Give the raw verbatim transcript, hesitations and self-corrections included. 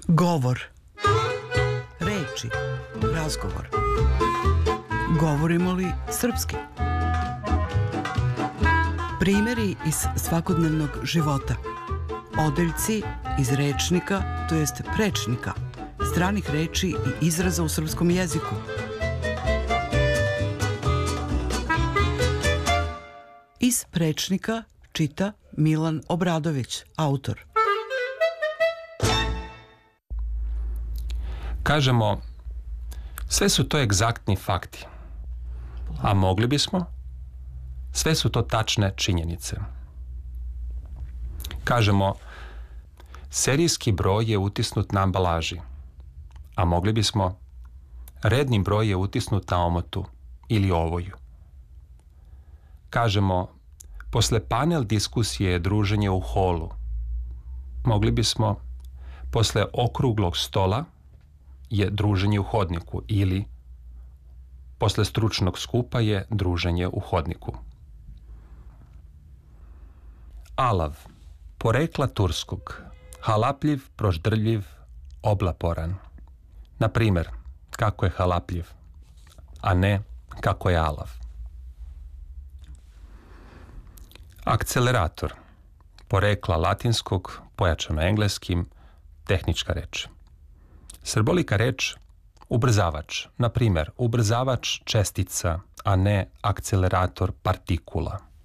Govor. Reči. Razgovor. Govorimo li srpski? Primjeri iz svakodnevnog života. Odeljci iz rečnika, to jest prečnika, stranih reči i izraza u srpskom jeziku. Iz prečnika čita Milan Obradović, autor. Kažemo, sve su to egzaktni fakti, a mogli bismo, sve su to tačne činjenice. Kažemo, serijski broj je utisnut na ambalaži, a mogli bismo, redni broj je utisnut na omotu ili ovoju. Kažemo, posle panel diskusije je druženje u holu. Mogli bismo, posle okruglog stola je druženje u hodniku ili posle stručnog skupa je druženje u hodniku. Alav, porekla turskog, halapljiv, proždrljiv, oblaporan. Na primer, kako je halapljiv, a ne kako je alav. Akcelerator, porekla latinskog, pojačano engleskim, tehnička reč. Srbolika reč ubrzavač, na primer, ubrzavač čestica, a ne akcelerator partikula.